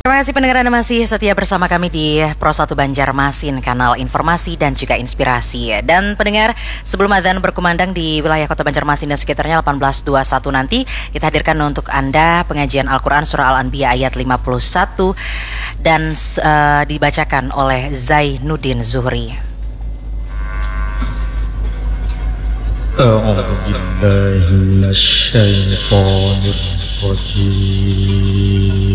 Terima kasih pendengar Anda masih setia bersama kami di Pro 1 Banjarmasin, kanal informasi dan juga inspirasi. Dan pendengar, sebelum adzan berkumandang di wilayah kota Banjarmasin dan sekitarnya 18.21 nanti, kita hadirkan untuk Anda pengajian Al-Quran Surah Al-Anbiya ayat 51 dan dibacakan oleh Zainuddin Zuhri. A'udzu billahi minasyaitonir rajim.